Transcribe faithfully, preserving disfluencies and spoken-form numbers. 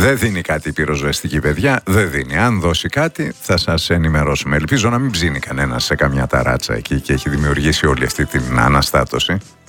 Δεν δίνει κάτι η πυροσβεστική, παιδιά. Δεν δίνει. Αν δώσει κάτι, θα σας ενημερώσουμε. Ελπίζω να μην ψήνει κανένα σε καμιά ταράτσα εκεί και έχει δημιουργήσει όλη αυτή την αναστάτωση.